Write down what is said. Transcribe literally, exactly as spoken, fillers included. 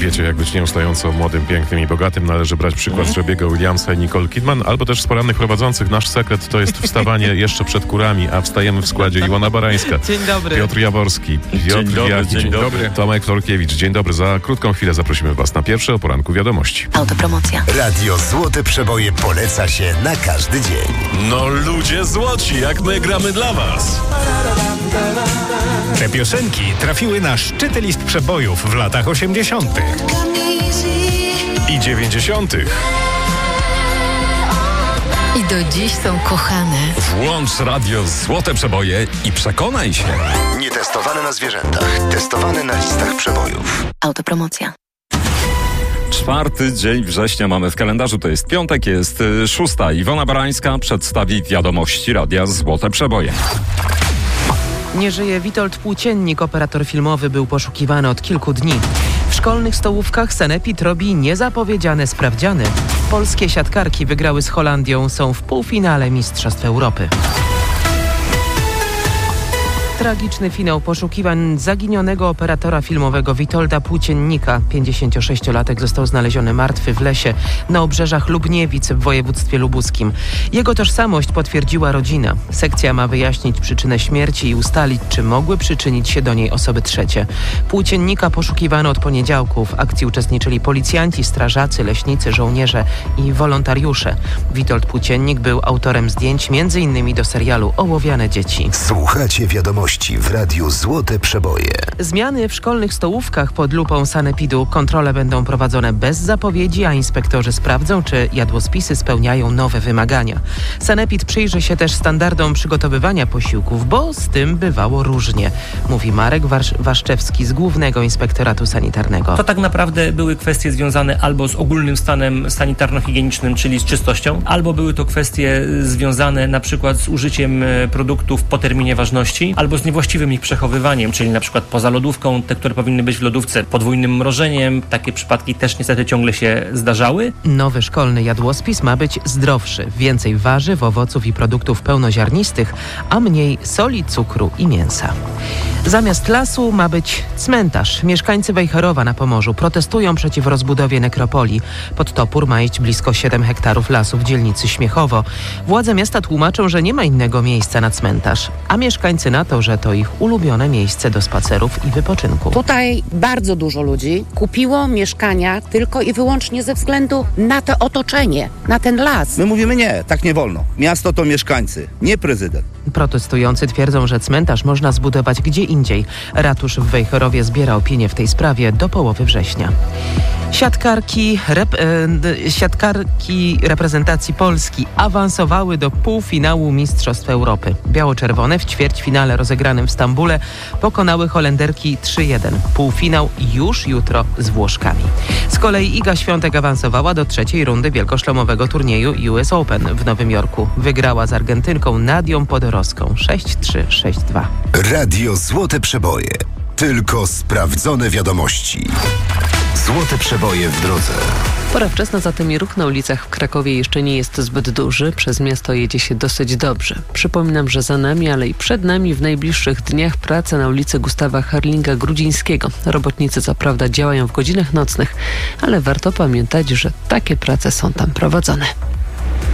wiecie, jak być nieustająco młodym, pięknym i bogatym. Należy brać przykład z Robiego Williamsa i Nicole Kidman, albo też z porannych prowadzących. Nasz sekret to jest wstawanie jeszcze przed kurami, a wstajemy w składzie Iwona Barańska, Dzień dobry. Piotr Jaworski, Piotr Dzień dobry, Jaki, dzień dzień dobry. dobry. Tomek Florkiewicz. Dzień dobry. Za krótką chwilę zaprosimy Was na pierwsze o poranku wiadomości. Autopromocja. Radio Złote Przeboje poleca się na każdy dzień. No ludzie złoci, jak my gramy dla was. Te piosenki trafiły na szczyty list przebojów w latach osiemdziesiątych I dziewięćdziesiątych. I do dziś są kochane. Włącz radio Złote Przeboje i przekonaj się. Nietestowane na zwierzętach, testowane na listach przebojów. Autopromocja. Czwarty dzień września mamy w kalendarzu, to jest piątek, jest y, szósta. Iwona Barańska przedstawi wiadomości radia Złote Przeboje. Nie żyje Witold Płóciennik, operator filmowy, był poszukiwany od kilku dni. W szkolnych stołówkach Sanepid robi niezapowiedziane sprawdziany. Polskie siatkarki wygrały z Holandią, są w półfinale Mistrzostw Europy. Tragiczny finał poszukiwań zaginionego operatora filmowego Witolda Płóciennika. pięćdziesięciosześciolatek został znaleziony martwy w lesie na obrzeżach Lubniewic w województwie lubuskim. Jego tożsamość potwierdziła rodzina. Sekcja ma wyjaśnić przyczynę śmierci i ustalić, czy mogły przyczynić się do niej osoby trzecie. Płóciennika poszukiwano od poniedziałku. W akcji uczestniczyli policjanci, strażacy, leśnicy, żołnierze i wolontariusze. Witold Płóciennik był autorem zdjęć między innymi do serialu Ołowiane dzieci. Słuchacie wiadomości w Radiu Złote Przeboje. Zmiany w szkolnych stołówkach pod lupą Sanepidu. Kontrole będą prowadzone bez zapowiedzi, a inspektorzy sprawdzą, czy jadłospisy spełniają nowe wymagania. Sanepid przyjrzy się też standardom przygotowywania posiłków, bo z tym bywało różnie, mówi Marek Warsz- Waszczewski z Głównego Inspektoratu Sanitarnego. To tak naprawdę były kwestie związane albo z ogólnym stanem sanitarno-higienicznym, czyli z czystością, albo były to kwestie związane na przykład z użyciem produktów po terminie ważności, albo z niewłaściwym ich przechowywaniem, czyli na przykład poza lodówką, te, które powinny być w lodówce, podwójnym mrożeniem. Takie przypadki też niestety ciągle się zdarzały. Nowy szkolny jadłospis ma być zdrowszy. Więcej warzyw, owoców i produktów pełnoziarnistych, a mniej soli, cukru i mięsa. Zamiast lasu ma być cmentarz. Mieszkańcy Wejherowa na Pomorzu protestują przeciw rozbudowie nekropolii. Pod topór ma iść blisko siedem hektarów lasu w dzielnicy Śmiechowo. Władze miasta tłumaczą, że nie ma innego miejsca na cmentarz, a mieszkańcy na to, że to ich ulubione miejsce do spacerów i wypoczynku. Tutaj bardzo dużo ludzi kupiło mieszkania tylko i wyłącznie ze względu na to otoczenie, na ten las. My mówimy nie, tak nie wolno. Miasto to mieszkańcy, nie prezydent. Protestujący twierdzą, że cmentarz można zbudować gdzie indziej. Ratusz w Wejherowie zbiera opinie w tej sprawie do połowy września. Siatkarki, rep, e, siatkarki reprezentacji Polski awansowały do półfinału Mistrzostw Europy. Biało-czerwone w ćwierćfinale rozegranym w Stambule pokonały Holenderki trzy jeden. Półfinał już jutro z Włoszkami. Z kolei Iga Świątek awansowała do trzeciej rundy wielkoszlemowego turnieju U S Open w Nowym Jorku. Wygrała z Argentynką Nadią Podorowską sześć trzy, sześć dwa. Radio Złote Przeboje. Tylko sprawdzone wiadomości. Złote Przeboje w drodze. Pora wczesna, zatem i ruch na ulicach w Krakowie jeszcze nie jest zbyt duży. Przez miasto jedzie się dosyć dobrze. Przypominam, że za nami, ale i przed nami w najbliższych dniach prace na ulicy Gustawa Harlinga-Grudzińskiego. Robotnicy co prawda działają w godzinach nocnych, ale warto pamiętać, że takie prace są tam prowadzone.